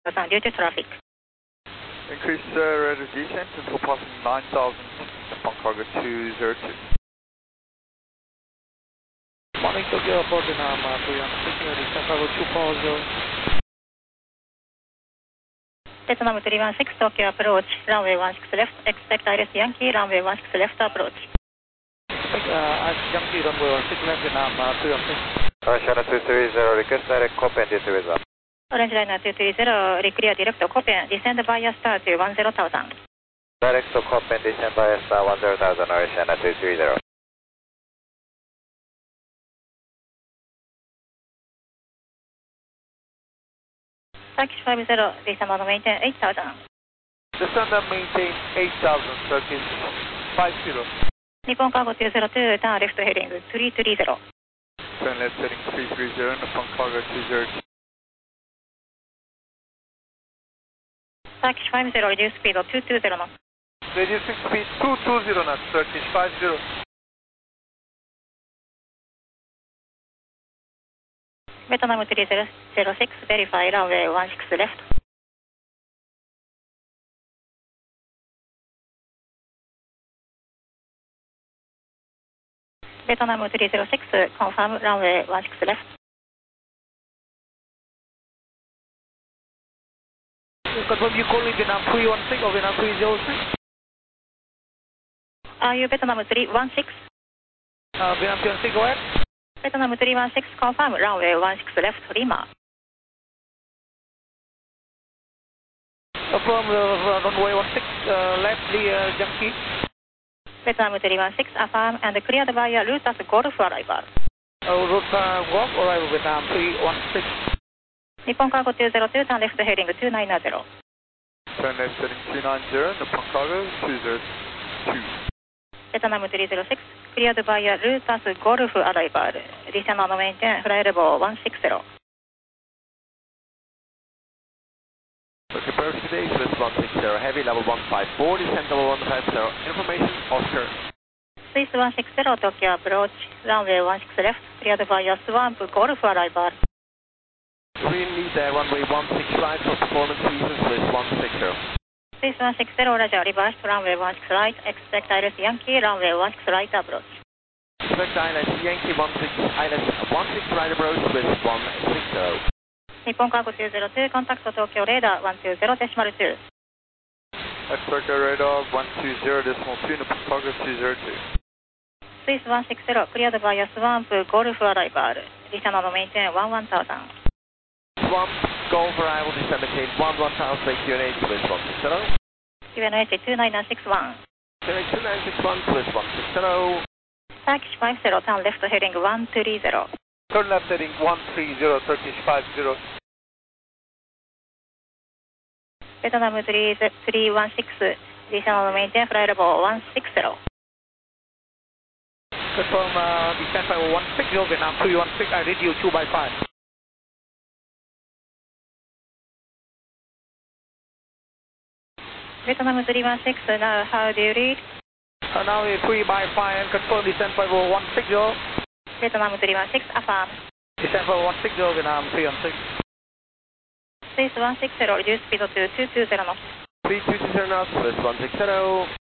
due to traffic. Increase radar descent until passing 9,000, Nippon Cargo 202. Morning Tokyo Airport, Vietnam 316, Nippon Cargo 240. Vietnam 316, Tokyo approach, runway 16 left, expect Iris Yankee, runway 16 left approach. Yankee, runway 16 left, Vietnam 316. Orange 230, request direct Copen to weather. Orange Liner 230, clear direct Copen, descend via star to 10,000. Direct to Copen, descend via star 10,000, Orange 230. Turkish 50, descend and maintain 8,000. Descend and maintain 8,000, Turkish 50. Nippon Cargo 202, turn left heading 330. Turn left heading 330, Nippon Cargo 202. Turkish 50, reduce speed 220 knots. Reducing speed 220 knots, Turkish 50. Vietnam 306, verify runway 16 left. Vietnam 306, confirm runway 16 left. Confirm you calling Vietnam 316 or Vietnam 306? Are you Vietnam 316? Vietnam 316, go ahead. Vietnam 316, confirm runway 16 left, Lima. Confirm runway 16 left, Yankee. Vietnam 316, affirm and cleared via Lotus Golf arrival. Route Golf arrival Vietnam 316. Nippon Cargo 202, turn left heading 290. Turn left heading 290, Nippon Cargo 202. Vietnam 306, cleared via Lotus Golf arrival. Descend and maintain flight level 160. Okay, perfect today, Swiss 160, heavy level 154, descend level 150, information, Oscar. Swiss 160, Tokyo approach, runway 16 left, cleared via Swamp Golf arrival. Green lead runway 16 right for performance reasons, Swiss 160. Swiss 160, Roger, reverse, runway 16 right, expect Iris Yankee, runway 16 right approach. Expect ILS Yankee 16 right approach, Swiss 160. Nippon Cargo 202, contact Tokyo radar 120.2. At Tokyo radar 120.2, Nippon Cargo 202. Swiss 160, cleared via Swamp Golf arrival. Descend and maintain 11,000. Swamp Golf arrival, descend maintain 11,000, QNH, Swiss 160. QNH 29961. QNH 2961, Swiss 160. Turkish 50, turn left heading 130. Turn left heading 130, Turkish 50. Vietnam 316, descend and maintain flight level 160. Confirm descent by 160, Vietnam 316, I read you 2 by 5. Vietnam 316, now how do you read? Now 3 by 5 and confirm descent by 160. Vietnam 316, affirm. Descent by 160, Vietnam 316. Swiss 160, reduce speed to 220 knots. 3220 knots, Swiss 160.